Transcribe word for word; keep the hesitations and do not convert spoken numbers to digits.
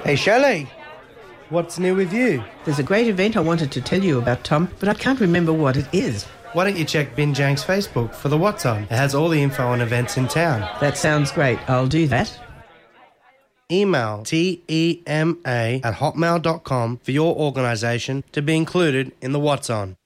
Hey, Shelley. What's new with you? There's a great event I wanted to tell you about, Tom, but I can't remember what it is. Why don't you check Binjank's Facebook for the What's On? It has all the info on events in town. That sounds great. I'll do that. Email T E M A at hotmail dot com for your organisation to be included in the What's On.